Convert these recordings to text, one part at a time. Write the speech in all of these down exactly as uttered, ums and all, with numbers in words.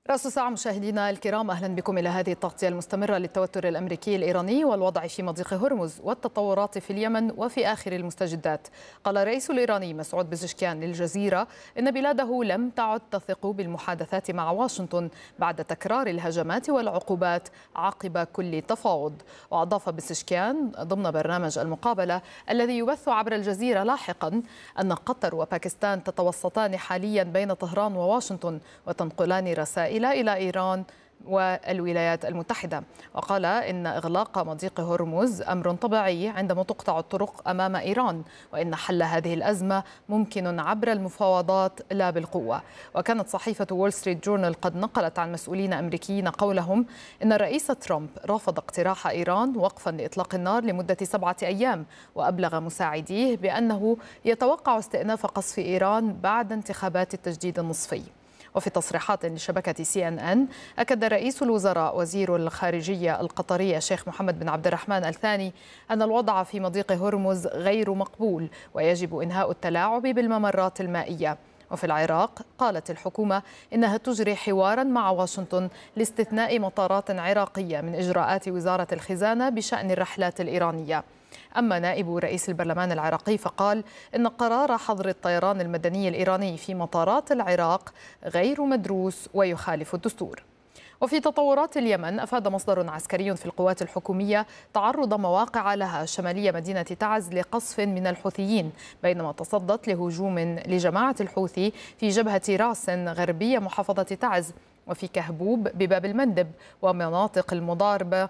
رأس الساعة مشاهدينا الكرام، أهلا بكم إلى هذه التغطية المستمرة للتوتر الأمريكي الإيراني والوضع في مضيق هرمز والتطورات في اليمن وفي آخر المستجدات. قال الرئيس الإيراني مسعود بزشكيان للجزيرة إن بلاده لم تعد تثق بالمحادثات مع واشنطن بعد تكرار الهجمات والعقوبات عقب كل تفاوض. وأضاف بزشكيان ضمن برنامج المقابلة الذي يبث عبر الجزيرة لاحقا أن قطر وباكستان تتوسطان حاليا بين طهران وواشنطن وتنقلان رسائل إلى إيران والولايات المتحدة. وقال إن إغلاق مضيق هرمز أمر طبيعي عندما تقطع الطرق أمام إيران، وإن حل هذه الأزمة ممكن عبر المفاوضات لا بالقوة. وكانت صحيفة وول ستريت جورنال قد نقلت عن مسؤولين أمريكيين قولهم إن الرئيس ترامب رفض اقتراح إيران وقفا لإطلاق النار لمدة سبعة أيام، وأبلغ مساعديه بأنه يتوقع استئناف قصف إيران بعد انتخابات التجديد النصفي. وفي تصريحات لشبكة سي إن إن أكد رئيس الوزراء وزير الخارجية القطري الشيخ محمد بن عبد الرحمن الثاني أن الوضع في مضيق هرمز غير مقبول ويجب إنهاء التلاعب بالممرات المائية. وفي العراق قالت الحكومة إنها تجري حوارا مع واشنطن لاستثناء مطارات عراقية من إجراءات وزارة الخزانة بشأن الرحلات الإيرانية. أما نائب رئيس البرلمان العراقي فقال إن قرار حظر الطيران المدني الإيراني في مطارات العراق غير مدروس ويخالف الدستور. وفي تطورات اليمن، أفاد مصدر عسكري في القوات الحكومية تعرض مواقع لها شمالية مدينة تعز لقصف من الحوثيين بينما تصدت لهجوم لجماعة الحوثي في جبهة راس غربية محافظة تعز وفي كهبوب بباب المندب ومناطق المضاربة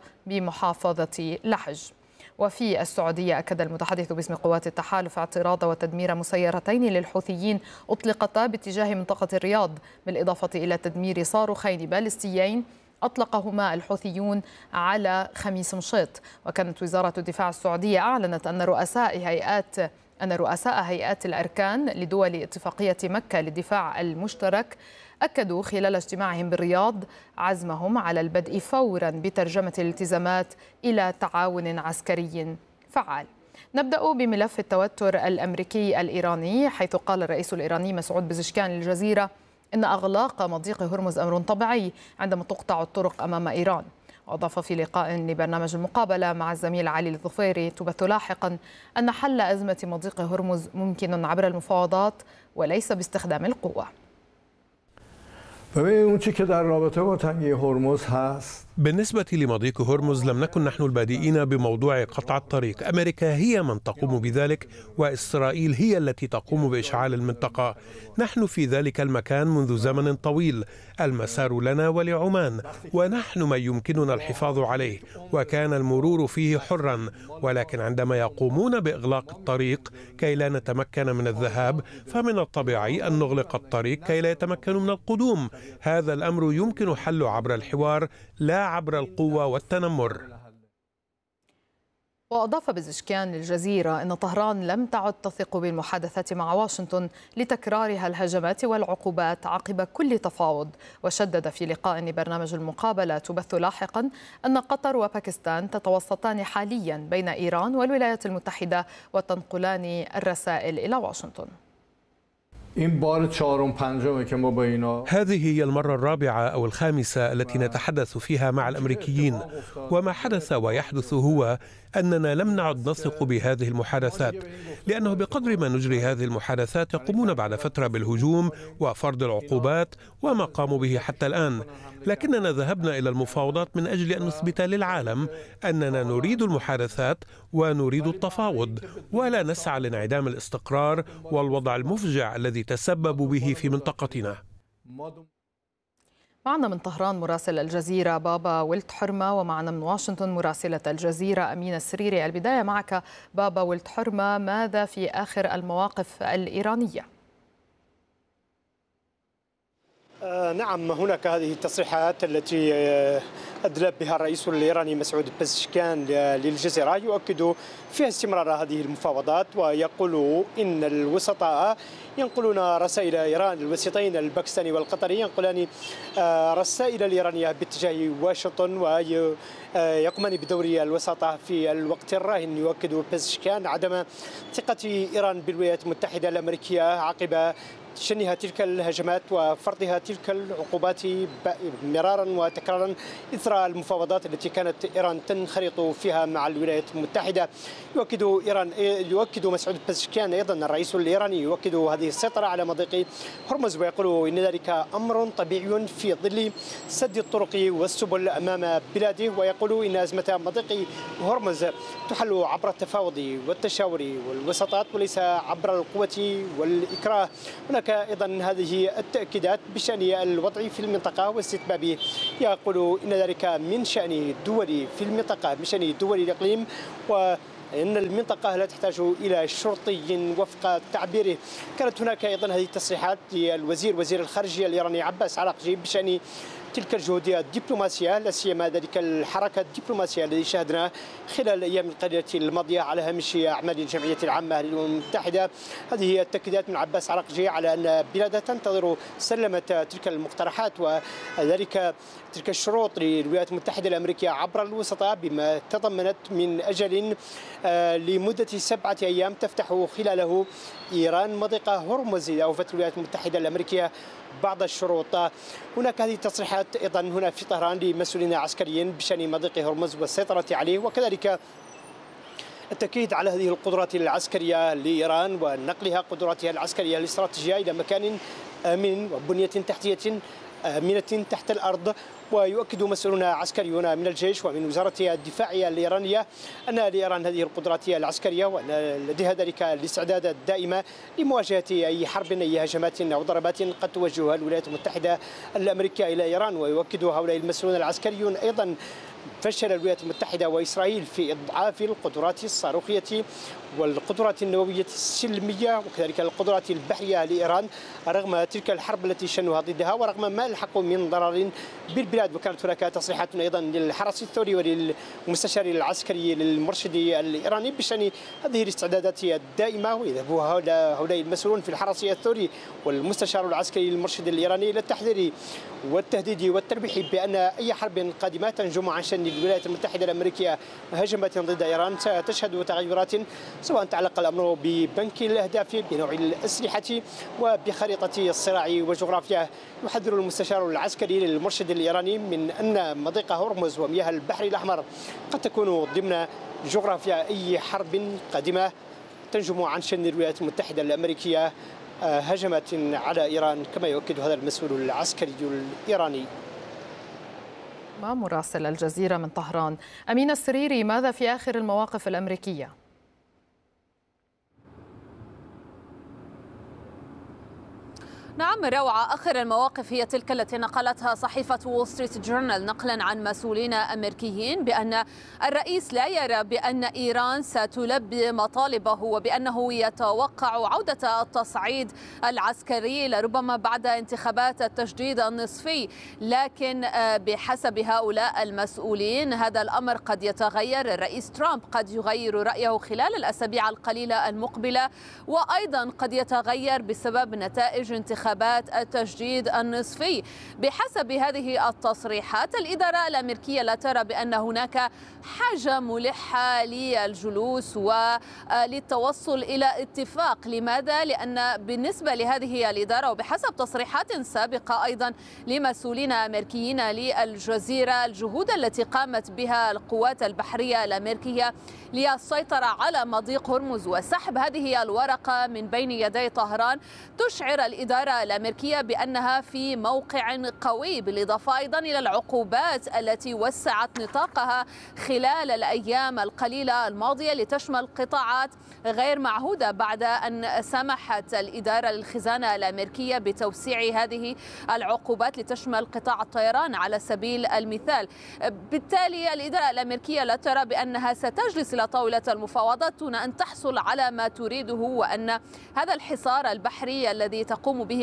بمحافظة لحج. وفي السعودية أكد المتحدث باسم قوات التحالف اعتراض وتدمير مسيرتين للحوثيين أطلقتا باتجاه منطقة الرياض، بالإضافة إلى تدمير صاروخين باليستيين أطلقهما الحوثيون على خميس مشيط. وكانت وزارة الدفاع السعودية أعلنت أن رؤساء هيئات أن رؤساء هيئات الأركان لدول اتفاقية مكة للدفاع المشترك أكدوا خلال اجتماعهم بالرياض عزمهم على البدء فورا بترجمة الالتزامات إلى تعاون عسكري فعال. نبدأ بملف التوتر الأمريكي الإيراني، حيث قال الرئيس الإيراني مسعود بزشكيان للجزيرة إن إغلاق مضيق هرمز أمر طبيعي عندما تقطع الطرق أمام إيران. وأضاف في لقاء لبرنامج المقابلة مع الزميل علي الظفيري تبث لاحقا أن حل أزمة مضيق هرمز ممكن عبر المفاوضات وليس باستخدام القوة. بالنسبة لمضيق هرمز لم نكن نحن البادئين بموضوع قطع الطريق. أمريكا هي من تقوم بذلك وإسرائيل هي التي تقوم بإشعال المنطقة. نحن في ذلك المكان منذ زمن طويل، المسار لنا ولعمان ونحن من يمكننا الحفاظ عليه، وكان المرور فيه حرا، ولكن عندما يقومون بإغلاق الطريق كي لا نتمكن من الذهاب فمن الطبيعي أن نغلق الطريق كي لا يتمكنوا من القدوم. هذا الأمر يمكن حله عبر الحوار لا عبر القوة والتنمر. وأضاف بزشكيان للجزيرة أن طهران لم تعد تثق بالمحادثات مع واشنطن لتكرارها الهجمات والعقوبات عقب كل تفاوض. وشدد في لقاء لبرنامج المقابلة تبث لاحقا أن قطر وباكستان تتوسطان حاليا بين إيران والولايات المتحدة وتنقلان الرسائل إلى واشنطن. هذه هي المرة الرابعة أو الخامسة التي نتحدث فيها مع الأمريكيين، وما حدث ويحدث هو أننا لم نعد نثق بهذه المحادثات، لأنه بقدر ما نجري هذه المحادثات يقومون بعد فترة بالهجوم وفرض العقوبات وما قاموا به حتى الآن. لكننا ذهبنا إلى المفاوضات من أجل أن نثبت للعالم أننا نريد المحادثات ونريد التفاوض، ولا نسعى لانعدام الاستقرار والوضع المفجع الذي تسببوا به في منطقتنا. معنا من طهران مراسل الجزيرة بابا ولت حرمة، ومعنا من واشنطن مراسلة الجزيرة أمينة السريري. البداية معك بابا ولت حرمة، ماذا في آخر المواقف الإيرانية؟ آه نعم، هناك هذه التصريحات التي أدلى بها الرئيس الإيراني مسعود بزشكيان للجزيرة يؤكد فيها استمرار هذه المفاوضات، ويقول إن الوسطاء ينقلون رسائل إيران، الوسيطين الباكستاني والقطري ينقلان رسائل الإيرانية باتجاه واشنطن ويقومان بدور الوساطة في الوقت الراهن. يؤكد بزشكيان عدم ثقة إيران بالولايات المتحدة الأمريكية عقب شنها تلك الهجمات وفرضها تلك العقوبات مرارا وتكرارا إثر المفاوضات التي كانت إيران تنخرط فيها مع الولايات المتحدة. يؤكد إيران يؤكد مسعود بزشكيان أيضا الرئيس الإيراني يؤكد هذه السيطرة على مضيق هرمز، ويقول إن ذلك أمر طبيعي في ظل سد الطرق والسبل أمام بلاده، ويقول إن أزمة مضيق هرمز تحل عبر التفاوض والتشاور والوساطات وليس عبر القوة والإكراه. هناك أيضا هذه التأكيدات بشأن الوضع في المنطقة واستتبابه، يقول إن ذلك من شأن الدول في المنطقة من شأن دول الإقليم، وأن المنطقة لا تحتاج إلى شرطي وفق تعبيره. كانت هناك أيضا هذه التصريحات للوزير وزير الخارجية الإيراني عباس عراقجي بشأن تلك الجهود الدبلوماسية، لا سيما ذلك الحركة الدبلوماسية الذي شاهدناه خلال الأيام القليلة الماضية على هامش أعمال الجمعية العامة للأمم المتحدة. هذه التأكيدات من عباس عراقجي على أن بلاده تنتظر سلمة تلك المقترحات وذلك تلك الشروط للولايات المتحدة الأمريكية عبر الوسطاء، بما تضمنت من أجل لمدة سبعة أيام تفتح خلاله إيران مضيق هرمز. أوفت الولايات المتحدة الأمريكية بعض الشروط. هناك هذه التصريحات أيضا هنا في طهران لمسؤولين عسكريين بشأن مضيق هرمز والسيطرة عليه، وكذلك التأكيد على هذه القدرات العسكرية لإيران ونقلها قدراتها العسكرية الاستراتيجية إلى مكان آمن وبنية تحتية آمنة تحت الأرض. ويؤكد مسؤولون عسكريون من الجيش ومن وزارة الدفاع الإيرانية أن لإيران هذه القدرات العسكرية وأن لديها ذلك الاستعداد الدائم لمواجهة أي حرب أي هجمات أو ضربات قد توجهها الولايات المتحدة الأمريكية إلى إيران. ويؤكد هؤلاء المسؤولون العسكريون أيضا فشل الولايات المتحدة وإسرائيل في إضعاف القدرات الصاروخية والقدرات النووية السلمية وكذلك القدرات البحرية لإيران رغم تلك الحرب التي شنوها ضدها ورغم ما الحق من ضرر بالبلاد. وكانت هناك تصريحات أيضا للحرس الثوري وللمستشار العسكري للمرشد الإيراني بشأن هذه الاستعدادات الدائمة، ويذهب هؤلاء المسؤولون في الحرس الثوري والمستشار العسكري للمرشد الإيراني إلى التحذير والتهديد والتربيح بأن أي حرب قادمة تنجم عن شأن الولايات المتحدة الأمريكية هجمات ضد إيران ستشهد تغيرات، سواء تعلق الأمر ببنك الأهداف بنوع الأسلحة وبخريطة الصراع وجغرافيا. يحذر المستشار العسكري للمرشد الإيراني من أن مضيق هرمز ومياه البحر الأحمر قد تكون ضمن جغرافيا أي حرب قادمة تنجم عن شأن الولايات المتحدة الأمريكية هجمات على إيران، كما يؤكد هذا المسؤول العسكري الإيراني. مراسل الجزيرة من طهران. أمين السريري، ماذا في آخر المواقف الأمريكية؟ نعم روعة، آخر المواقف هي تلك التي نقلتها صحيفة وول ستريت جورنال نقلا عن مسؤولين أمريكيين بأن الرئيس لا يرى بأن إيران ستلبي مطالبه وبأنه يتوقع عودة التصعيد العسكري لربما بعد انتخابات التجديد النصفي، لكن بحسب هؤلاء المسؤولين هذا الأمر قد يتغير. الرئيس ترامب قد يغير رأيه خلال الأسابيع القليلة المقبلة، وأيضا قد يتغير بسبب نتائج انتخابات انتخابات التجديد النصفي. بحسب هذه التصريحات الإدارة الأمريكية لا ترى بأن هناك حاجة ملحة للجلوس وللتوصل إلى اتفاق. لماذا؟ لأن بالنسبة لهذه الإدارة وبحسب تصريحات سابقة أيضا لمسؤولين أمريكيين للجزيرة، الجهود التي قامت بها القوات البحرية الأمريكية للسيطرة على مضيق هرمز وسحب هذه الورقة من بين يدي طهران تشعر الإدارة الأمريكية بأنها في موقع قوي، بالإضافة أيضا إلى العقوبات التي وسعت نطاقها خلال الأيام القليلة الماضية لتشمل قطاعات غير معهودة بعد أن سمحت الإدارة للخزانة الأمريكية بتوسيع هذه العقوبات لتشمل قطاع الطيران على سبيل المثال. بالتالي الإدارة الأمريكية لا ترى بأنها ستجلس إلى طاولة المفاوضات دون أن تحصل على ما تريده، وأن هذا الحصار البحري الذي تقوم به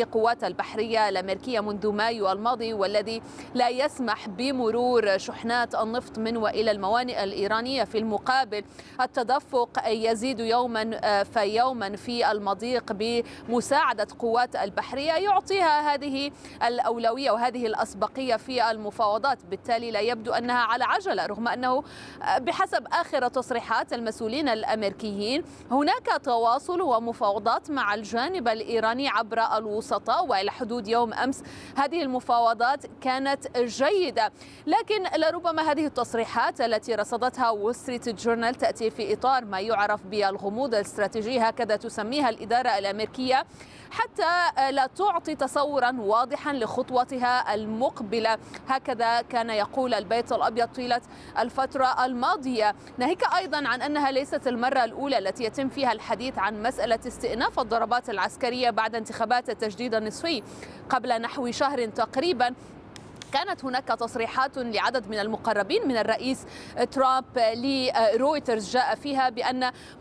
هذه القوات البحرية الأمريكية منذ مايو الماضي، والذي لا يسمح بمرور شحنات النفط من وإلى الموانئ الإيرانية. في المقابل التدفق يزيد يوما فيوما في المضيق بمساعدة قوات البحرية يعطيها هذه الأولوية وهذه الأسبقية في المفاوضات. بالتالي لا يبدو أنها على عجلة، رغم أنه بحسب آخر تصريحات المسؤولين الأمريكيين هناك تواصل ومفاوضات مع الجانب الإيراني عبر الوسطاء، وإلى حدود يوم أمس هذه المفاوضات كانت جيدة. لكن لربما هذه التصريحات التي رصدتها وول ستريت جورنال تأتي في إطار ما يعرف بالغموض الاستراتيجي، هكذا تسميها الإدارة الأمريكية، حتى لا تعطي تصورا واضحا لخطوتها المقبلة. هكذا كان يقول البيت الأبيض طيلة الفترة الماضية، ناهيك أيضا عن أنها ليست المرة الأولى التي يتم فيها الحديث عن مسألة استئناف الضربات العسكرية بعد انتخابات التجديد النصفي قبل نحو شهر تقريبا. كانت هناك تصريحات لعدد من المقربين من الرئيس ترامب لرويترز جاء فيها بأن